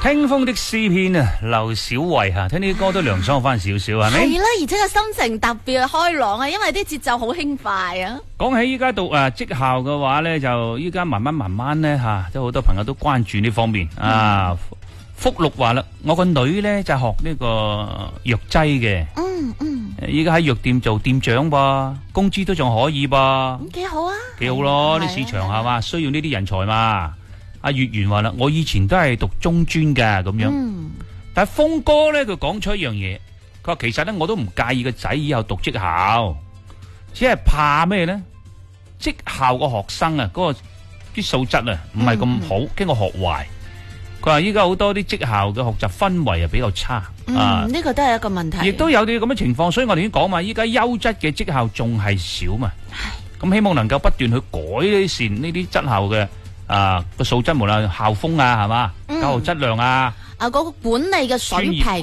聽風的詩篇啊，劉小慧吓，聽呢啲歌都涼爽翻少少，係咪？ 係啦，而且個心情特別開朗啊，因為啲節奏好輕快啊。 講起依家讀職校嘅話咧，就依家慢慢咧吓，都好多朋友都關注呢方面啊。福祿話啦，我個女咧就學呢個藥劑嘅，依家喺藥店做店長噃，工資都仲可以噃， 咁幾好啊， 幾好咯，啲市場係嘛，需要呢啲人才嘛。阿月圓話啦，我以前都係讀中專㗎咁樣，但係峰哥咧佢講出一樣嘢，佢話其實咧我都唔介意個仔以後讀職校，只係怕咩咧？職校個學生啊，嗰個啲素質啊唔係咁好，驚我學壞。佢話依家好多啲職校嘅學習氛圍啊比較差， 呢個都係一個問題。 亦都有啲咁嘅情況，所以我哋已經講嘛，依家優質嘅職校仲係少嘛，咁希望能夠不斷去改善呢啲職校嘅。個素質無論校風啊，係嘛，教學質量啊， 嗰個管理嘅水平。